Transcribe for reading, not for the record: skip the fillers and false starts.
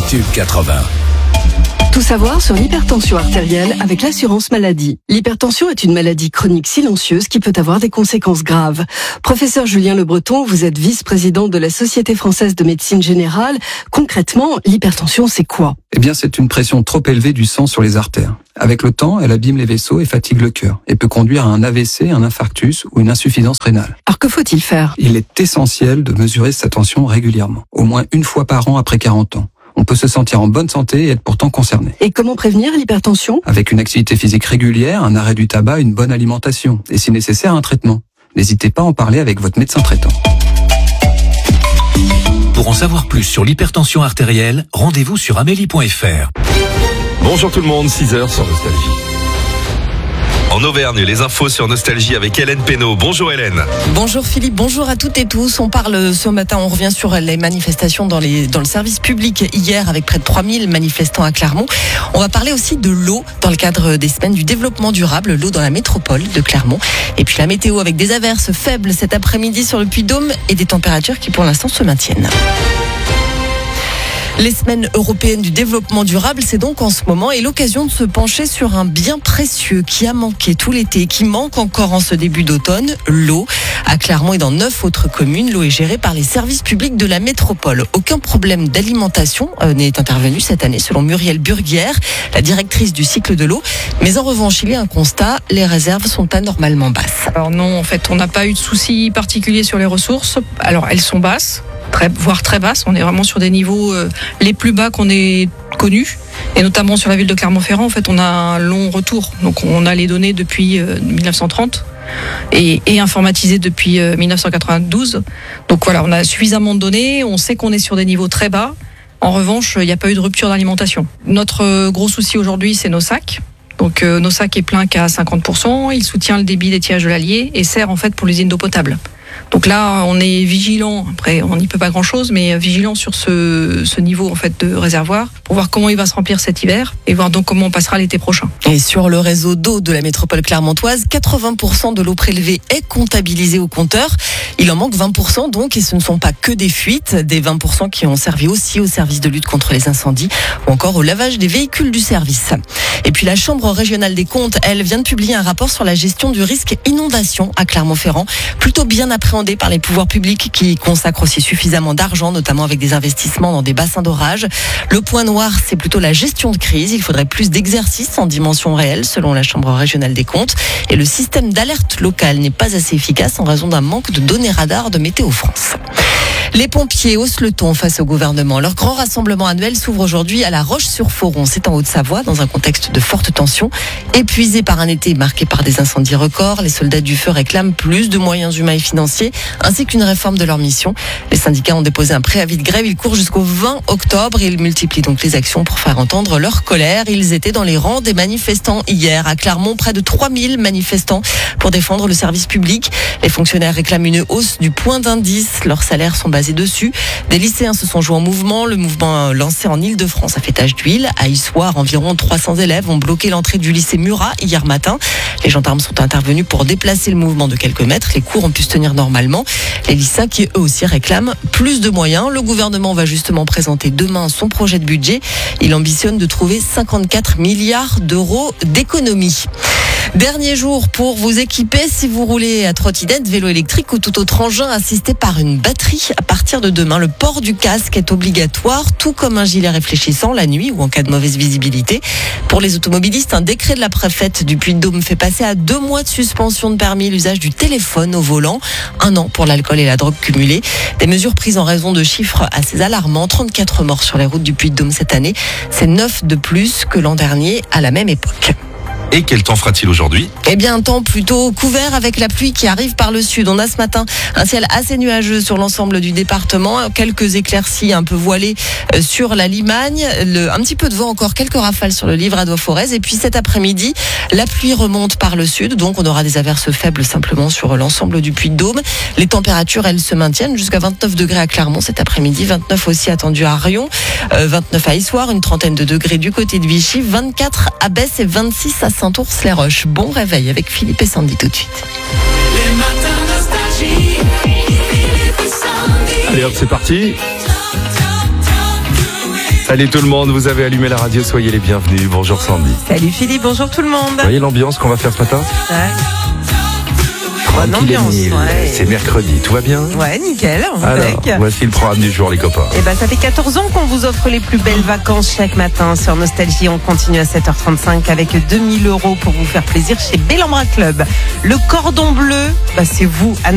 les tubes 80. Tout savoir sur l'hypertension artérielle avec l'assurance maladie. L'hypertension est une maladie chronique silencieuse qui peut avoir des conséquences graves. Professeur Julien Le Breton, vous êtes vice-président de la Société française de médecine générale. Concrètement, l'hypertension, c'est quoi ? Eh bien, c'est une pression trop élevée du sang sur les artères. Avec le temps, elle abîme les vaisseaux et fatigue le cœur et peut conduire à un AVC, un infarctus ou une insuffisance rénale. Alors que faut-il faire ? Il est essentiel de mesurer sa tension régulièrement, au moins une fois par an après 40 ans. On peut se sentir en bonne santé et être pourtant concerné. Et comment prévenir l'hypertension ? Avec une activité physique régulière, un arrêt du tabac, une bonne alimentation et si nécessaire un traitement. N'hésitez pas à en parler avec votre médecin traitant. Pour en savoir plus sur l'hypertension artérielle, rendez-vous sur amélie.fr. Bonjour tout le monde, 6h sur Nostalgie. En Auvergne, les infos sur Nostalgie avec Hélène Pénaud. Bonjour Hélène. Bonjour Philippe, bonjour à toutes et tous. On parle ce matin, on revient sur les manifestations dans le service public hier avec près de 3000 manifestants à Clermont. On va parler aussi de l'eau dans le cadre des semaines du développement durable, l'eau dans la métropole de Clermont. Et puis la météo avec des averses faibles cet après-midi sur le Puy-de-Dôme et des températures qui pour l'instant se maintiennent. Les semaines européennes du développement durable, c'est donc en ce moment et l'occasion de se pencher sur un bien précieux qui a manqué tout l'été, qui manque encore en ce début d'automne, l'eau. À Clermont et dans 9 autres communes, l'eau est gérée par les services publics de la métropole. Aucun problème d'alimentation n'est intervenu cette année, selon Muriel Burguière, la directrice du cycle de l'eau. Mais en revanche, il y a un constat, les réserves sont anormalement basses. Alors non, en fait, on n'a pas eu de soucis particuliers sur les ressources. Alors elles sont basses, voire très basses. On est vraiment sur des niveaux les plus bas qu'on ait connus. Et notamment sur la ville de Clermont-Ferrand, en fait, on a un long retour. Donc on a les données depuis 1930 et informatisées depuis 1992. Donc voilà, on a suffisamment de données. On sait qu'on est sur des niveaux très bas. En revanche, il n'y a pas eu de rupture d'alimentation. Notre gros souci aujourd'hui, c'est nos sacs. Donc nos sacs est plein qu'à 50%. Il soutient le débit d'étiage de l'Allier et sert en fait pour l'usine d'eau potable. Donc là, on est vigilant. Après, on n'y peut pas grand-chose, mais vigilant sur ce niveau en fait de réservoir pour voir comment il va se remplir cet hiver et voir donc comment on passera l'été prochain. Et sur le réseau d'eau de la métropole clermontoise, 80% de l'eau prélevée est comptabilisée au compteur. Il en manque 20% donc, et ce ne sont pas que des fuites, des 20% qui ont servi aussi au service de lutte contre les incendies ou encore au lavage des véhicules du service. Et puis la Chambre régionale des comptes, elle vient de publier un rapport sur la gestion du risque inondation à Clermont-Ferrand, plutôt bien appréhendé par les pouvoirs publics qui consacrent aussi suffisamment d'argent, notamment avec des investissements dans des bassins d'orage. Le point noir, c'est plutôt la gestion de crise. Il faudrait plus d'exercices en dimension réelle, selon la Chambre régionale des comptes. Et le système d'alerte locale n'est pas assez efficace en raison d'un manque de données radar de Météo France. Les pompiers haussent le ton face au gouvernement. Leur grand rassemblement annuel s'ouvre aujourd'hui à La Roche-sur-Foron. C'est en Haute-Savoie, dans un contexte de forte tension. Épuisés par un été marqué par des incendies records, les soldats du feu réclament plus de moyens humains et financiers, ainsi qu'une réforme de leur mission. Les syndicats ont déposé un préavis de grève. Ils courent jusqu'au 20 octobre et ils multiplient donc les actions pour faire entendre leur colère. Ils étaient dans les rangs des manifestants hier. À Clermont, près de 3000 manifestants pour défendre le service public. Les fonctionnaires réclament une hausse du point d'indice. Leurs salaires sont basés dessus. Des lycéens se sont joints au mouvement. Le mouvement lancé en Ile-de-France a fait tache d'huile. À Issoire, environ 300 élèves ont bloqué l'entrée du lycée Murat hier matin. Les gendarmes sont intervenus pour déplacer le mouvement de quelques mètres. Les cours ont pu se tenir normalement. Les lycéens qui eux aussi réclament plus de moyens. Le gouvernement va justement présenter demain son projet de budget. Il ambitionne de trouver 54 milliards d'euros d'économies. Dernier jour pour vous équiper si vous roulez à trottinette, vélo électrique ou tout autre engin assisté par une batterie. À partir de demain, le port du casque est obligatoire, tout comme un gilet réfléchissant la nuit ou en cas de mauvaise visibilité. Pour les automobilistes, un décret de la préfète du Puy-de-Dôme fait passer à 2 mois de suspension de permis l'usage du téléphone au volant, 1 an pour l'alcool et la drogue cumulés. Des mesures prises en raison de chiffres assez alarmants, 34 morts sur les routes du Puy-de-Dôme cette année. C'est 9 de plus que l'an dernier à la même époque. Et quel temps fera-t-il aujourd'hui ? Eh bien, un temps plutôt couvert avec la pluie qui arrive par le sud. On a ce matin un ciel assez nuageux sur l'ensemble du département. Quelques éclaircies un peu voilées sur la Limagne. Un petit peu de vent encore, quelques rafales sur le Livradois-Forez. Et puis cet après-midi, la pluie remonte par le sud. Donc on aura des averses faibles simplement sur l'ensemble du Puy-de-Dôme. Les températures, elles se maintiennent jusqu'à 29 degrés à Clermont cet après-midi. 29 aussi attendu à Rion. 29 à Issoire, une trentaine de degrés du côté de Vichy. 24 à Besse et 26 à Saint-Ours-les-Roches. Bon réveil avec Philippe et Sandy tout de suite. Les matins nostalgie, Philippe et Sandy. Allez hop, c'est parti. Salut tout le monde, vous avez allumé la radio, soyez les bienvenus. Bonjour Sandy. Salut Philippe, bonjour tout le monde. Vous voyez l'ambiance qu'on va faire ce matin? Bonne Tranquille et ambiance, mille. ouais. C'est mercredi, tout va bien? Ouais, nickel. Alors, Impec. voici le programme du jour les copains. Eh ben, ça fait 14 ans qu'on vous offre les plus belles vacances chaque matin sur Nostalgie. On continue à 7h35 avec 2000 € pour vous faire plaisir chez Bellambra Club. Le cordon bleu, c'est vous.